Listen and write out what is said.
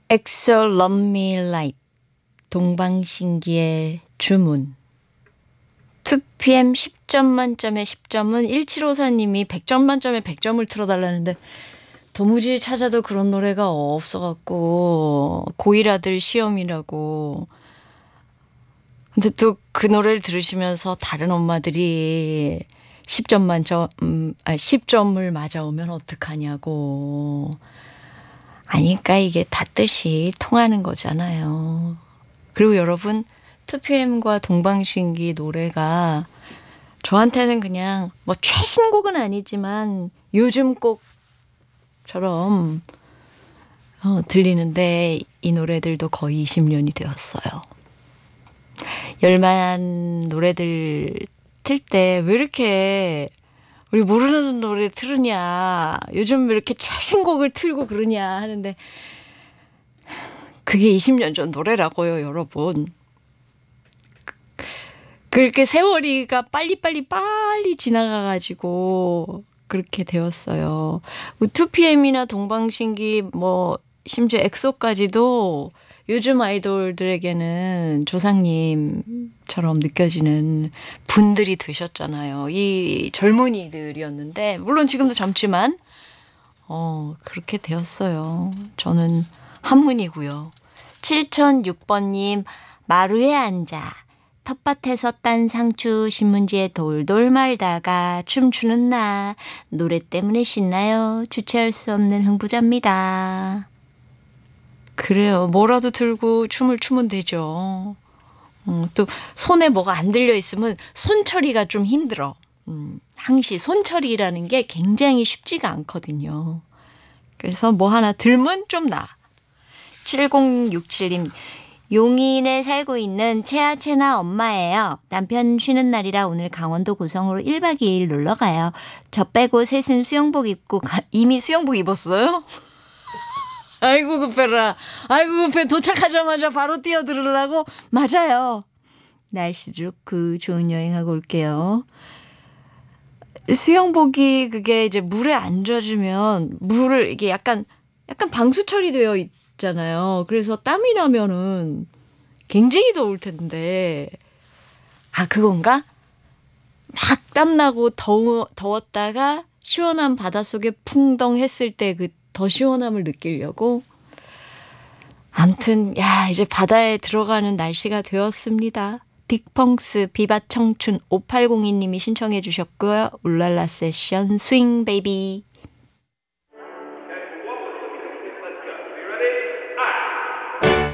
엑소 Love Me Like 동방신기의 주문 2PM 10점 만점에 10점은 1754님이 100점 만점에 100점을 틀어달라는데 도무지 찾아도 그런 노래가 없어갖고 고1 아들 시험이라고. 근데 또 그 노래를 들으시면서 다른 엄마들이 10점 만점 10점을 맞아오면 어떡하냐고. 아니까 이게 다 뜻이 통하는 거잖아요. 그리고 여러분 2PM과 동방신기 노래가 저한테는 그냥 뭐 최신곡은 아니지만 요즘 곡처럼 들리는데 이 노래들도 거의 20년이 되었어요. 열만 노래들 틀 때 왜 이렇게 우리 모르는 노래 틀으냐, 요즘 왜 이렇게 최신곡을 틀고 그러냐 하는데 그게 20년 전 노래라고요, 여러분. 그렇게 세월이가 빨리 지나가가지고 그렇게 되었어요. 2PM이나 동방신기 뭐 심지어 엑소까지도 요즘 아이돌들에게는 조상님처럼 느껴지는 분들이 되셨잖아요. 이 젊은이들이었는데 물론 지금도 젊지만 그렇게 되었어요. 저는 한문이고요. 7006번님 마루에 앉아 텃밭에서 딴 상추 신문지에 돌돌 말다가 춤추는 나 노래 때문에 신나요. 주체할 수 없는 흥부자입니다. 그래요. 뭐라도 들고 춤을 추면 되죠. 또 손에 뭐가 안 들려 있으면 손처리가 좀 힘들어. 항시 손처리라는 게 굉장히 쉽지가 않거든요. 그래서 뭐 하나 들면 좀 나. 7067님 용인에 살고 있는 채아채나 엄마예요. 남편 쉬는 날이라 오늘 강원도 고성으로 1박 2일 놀러 가요. 저 빼고 셋은 수영복 입고 이미 수영복 입었어요? 아이고 급해라. 아이고 급해. 도착하자마자 바로 뛰어들으려고. 맞아요. 날씨 좋고 좋은 여행하고 올게요. 수영복이 그게 이제 물에 안 젖으면 물을 이게 약간 방수 처리되어 있잖아요. 그래서 땀이 나면은 굉장히 더울 텐데. 아, 그건가? 막 땀나고 더웠다가 시원한 바닷속에 풍덩 했을 때 그 더 시원함을 느끼려고. 암튼 야 이제 바다에 들어가는 날씨가 되었습니다. 빅펑스 비바 청춘 5802님이 신청해 주셨고요. 울랄라 세션 스윙 베이비.